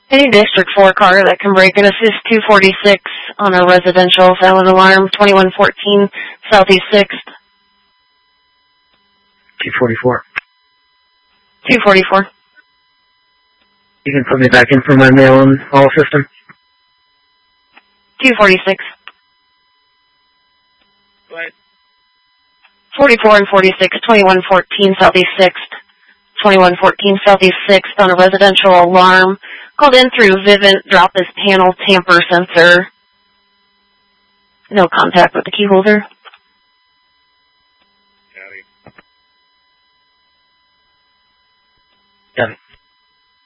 Any District 4 car that can break and assist 246 on a residential silent alarm, 2114 Southeast 6th. 244. 244. You can put me back in for my mail on all system. 246. What? 44 and 46, 2114 Southeast 6th. 2114 Southeast 6th on a residential alarm. Called in through Vivint, drop this panel tamper sensor. No contact with the key holder. Got it.